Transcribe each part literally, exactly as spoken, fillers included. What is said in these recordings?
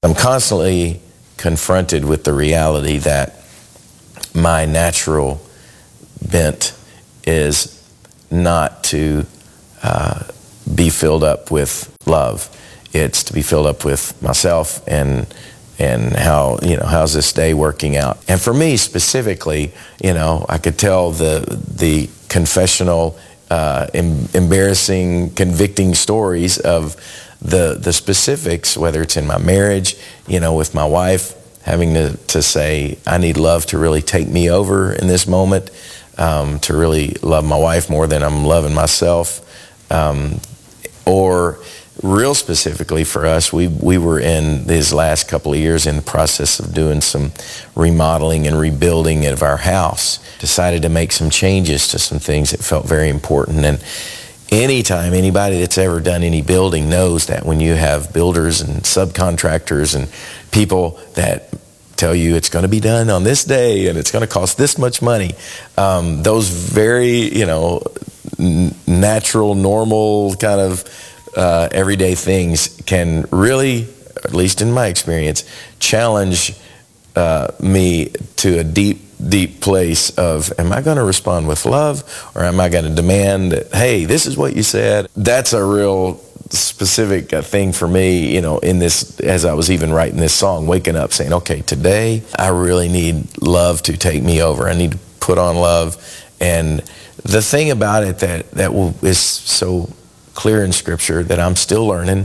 I'm constantly confronted with the reality that my natural bent is not to uh, be filled up with love. It's to be filled up with myself and and how, you know, how's this day working out? And for me specifically, you know, I could tell the the confessional, uh, em- embarrassing, convicting stories of the the specifics, whether it's in my marriage, you know, with my wife, having to, to say, I need love to really take me over in this moment, um, to really love my wife more than I'm loving myself. Um, or real specifically for us, we we were in these last couple of years in the process of doing some remodeling and rebuilding of our house. Decided to make some changes to some things that felt very important. And anytime anybody that's ever done any building knows that when you have builders and subcontractors and people that tell you it's going to be done on this day and it's going to cost this much money, um, those very, you know, n- natural, normal kind of uh, everyday things can really, at least in my experience, challenge uh, me to a deep deep place of, am I going to respond with love, or am I going to demand that, hey, this is what you said? That's a real specific uh, thing for me, you know, in this, as I was even writing this song, waking up saying, okay, today I really need love to take me over. I need to put on love. And the thing about it that, that will, is so clear in Scripture that I'm still learning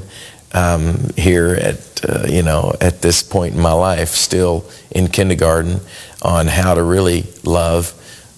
um, here at, uh, you know, at this point in my life, still in kindergarten, on how to really love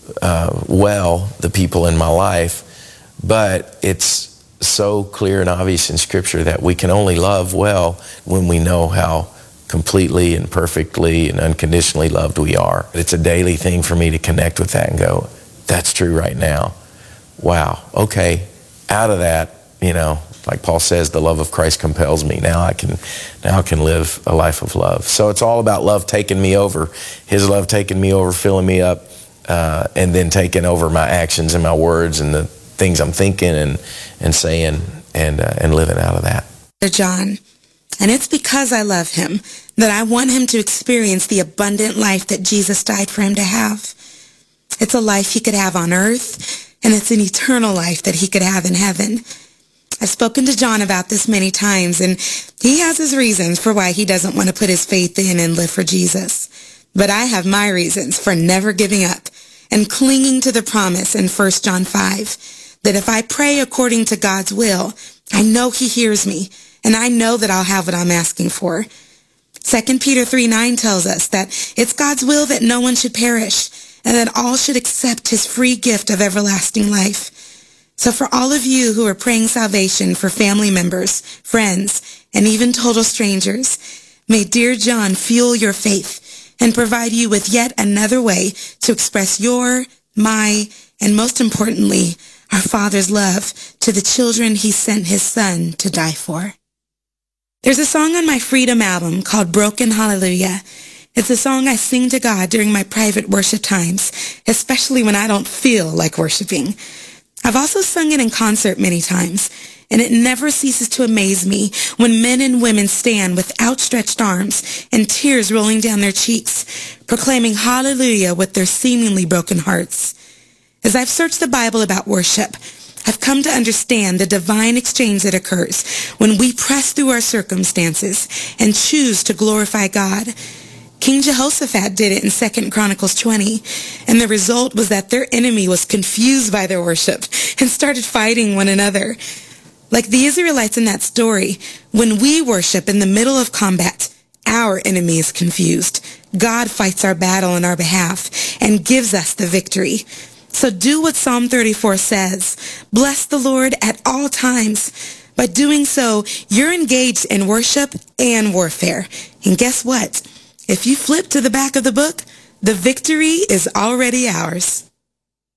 uh, well the people in my life. But it's so clear and obvious in Scripture that we can only love well when we know how completely and perfectly and unconditionally loved we are. It's a daily thing for me to connect with that and go, that's true right now. Wow, okay, out of that, you know, like Paul says, the love of Christ compels me. Now I can, now I can live a life of love. So it's all about love taking me over, His love taking me over, filling me up, uh, and then taking over my actions and my words and the things I'm thinking and and saying and uh, and living out of that. John, and it's because I love Him that I want him to experience the abundant life that Jesus died for him to have. It's a life he could have on earth, and it's an eternal life that he could have in heaven. I've spoken to John about this many times, and he has his reasons for why he doesn't want to put his faith in and live for Jesus. But I have my reasons for never giving up and clinging to the promise in First John five, that if I pray according to God's will, I know He hears me, and I know that I'll have what I'm asking for. Second Peter three nine tells us that it's God's will that no one should perish, and that all should accept His free gift of everlasting life. So for all of you who are praying salvation for family members, friends, and even total strangers, may dear John fuel your faith and provide you with yet another way to express your, my, and most importantly, our Father's love to the children He sent His Son to die for. There's a song on my Freedom album called Broken Hallelujah. It's a song I sing to God during my private worship times, especially when I don't feel like worshiping. I've also sung it in concert many times, and it never ceases to amaze me when men and women stand with outstretched arms and tears rolling down their cheeks, proclaiming hallelujah with their seemingly broken hearts. As I've searched the Bible about worship, I've come to understand the divine exchange that occurs when we press through our circumstances and choose to glorify God. King Jehoshaphat did it in Second Chronicles twenty, and the result was that their enemy was confused by their worship and started fighting one another. Like the Israelites in that story, when we worship in the middle of combat, our enemy is confused. God fights our battle on our behalf and gives us the victory. So do what Psalm thirty-four says. Bless the Lord at all times. By doing so, you're engaged in worship and warfare. And guess what? If you flip to the back of the book, the victory is already ours.